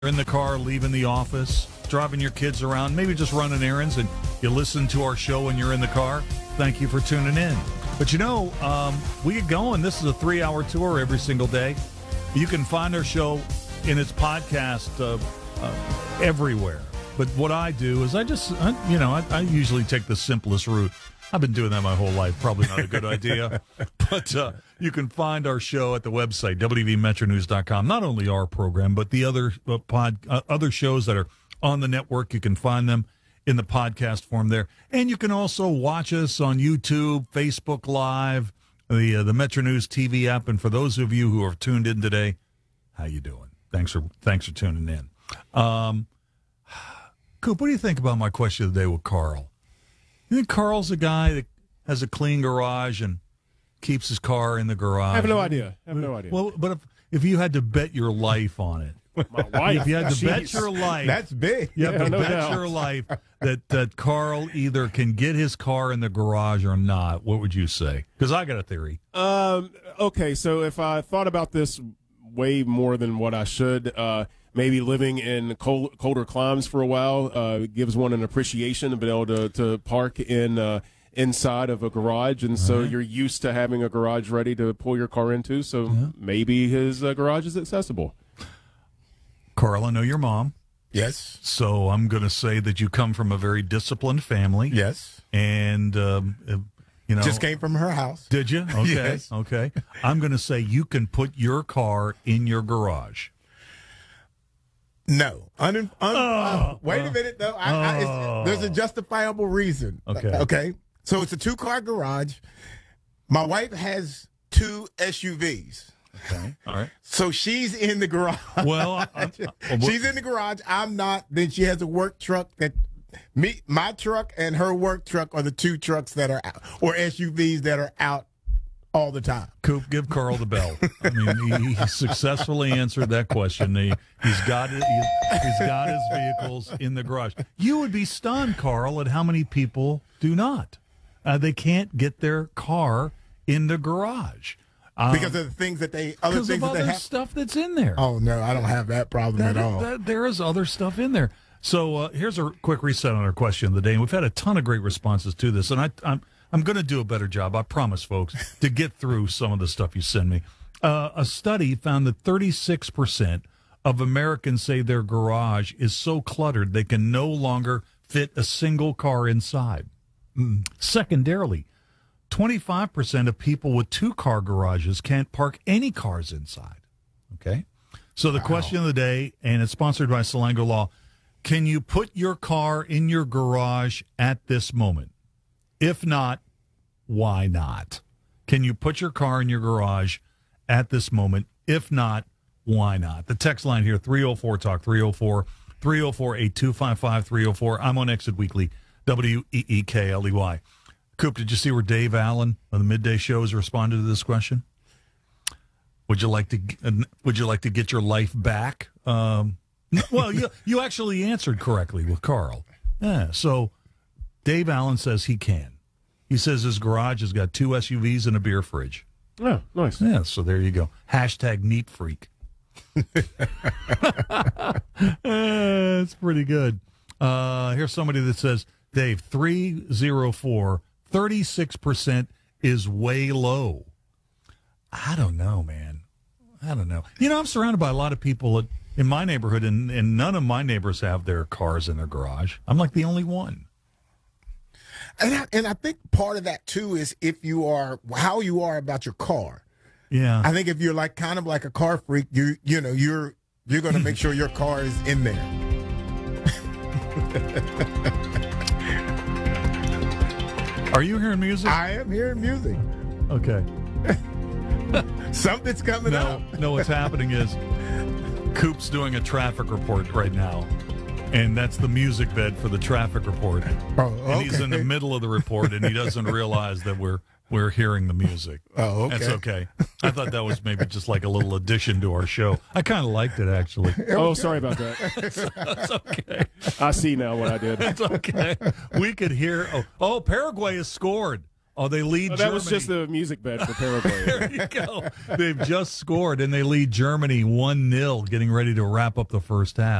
in the car, leaving the office, driving your kids around, maybe just running errands, and you listen to our show when you're in the car, thank you for tuning in. But we get going. This is a 3-hour tour every single day. You can find our show in its podcast everywhere. But what I do is I usually take the simplest route. I've been doing that my whole life. Probably not a good idea. But you can find our show at the website, wvmetronews.com. Not only our program, but the other other shows that are on the network. You can find them in the podcast form there. And you can also watch us on YouTube, Facebook Live, the Metro News TV app. And for those of you who are tuned in today, how you doing? Thanks for tuning in. Coop, what do you think about my question of the day with Carl? You think Carl's a guy that has a clean garage and keeps his car in the garage? I have no idea. Well, but if you had to bet your life on it, my wife. If you had to bet your life, that's big. You have to bet your life that Carl either can get his car in the garage or not. What would you say? Because I got a theory. Okay, so if I thought about this way more than what I should, maybe living in colder climes for a while gives one an appreciation of being able to park in inside of a garage, and so you're used to having a garage ready to pull your car into. So maybe his garage is accessible. Carl, I know your mom. Yes. So I'm going to say that you come from a very disciplined family. Yes. And just came from her house. Did you? Okay. Yes. Okay. I'm going to say you can put your car in your garage. No. Wait a minute, though. There's a justifiable reason. Okay. So it's a 2-car garage. My wife has 2 SUVs. Okay. All right. So she's in the garage. Well, she's in the garage. I'm not. Then she has a work truck my truck and her work truck are the 2 trucks that are out, or SUVs that are out all the time. Coop, give Carl the bell. I mean, he successfully answered that question. He's got his vehicles in the garage. You would be stunned, Carl, at how many people do not. They can't get their car in the garage. Because of the things that they have. Stuff that's in there. Oh, no, I don't have that problem at all. There is other stuff in there. So here's a quick reset on our question of the day. And we've had a ton of great responses to this. And I'm going to do a better job, I promise, folks, to get through some of the stuff you send me. A study found that 36% of Americans say their garage is so cluttered they can no longer fit a single car inside. Secondarily, 25% of people with 2-car garages can't park any cars inside. Okay? So the question of the day, and it's sponsored by Salango Law, can you put your car in your garage at this moment? If not, why not? Can you put your car in your garage at this moment? If not, why not? The text line here, 304-TALK, 304-8255-304. I'm on Exit Weekly, WEEKLEY. Coop, did you see where Dave Allen of the Midday Show has responded to this question? Would you like to get your life back? Well, you actually answered correctly with Carl. Yeah, so Dave Allen says he can. He says his garage has got 2 SUVs and a beer fridge. Oh, nice. Yeah, so there you go. # neat freak. It's pretty good. Here's somebody that says, Dave, 304, 36% is way low. I don't know, man. I don't know. I'm surrounded by a lot of people in my neighborhood, and none of my neighbors have their cars in their garage. I'm like the only one. And I think part of that, too, is how you are about your car. Yeah. I think if you're kind of like a car freak, you're going to make sure your car is in there. Are you hearing music? I am hearing music. Okay. Something's coming up. No, what's happening is Coop's doing a traffic report right now, and that's the music bed for the traffic report. Oh, okay. And he's in the middle of the report, and he doesn't realize that we're hearing the music. Oh, okay. That's okay. I thought that was maybe just like a little addition to our show. I kind of liked it, actually. Oh, sorry about that. That's okay. I see now what I did. That's okay. We could hear, Paraguay has scored. Oh, they lead Germany. That was just the music bed for Paraguay. There you go. They've just scored, and they lead Germany 1-0, getting ready to wrap up the first half.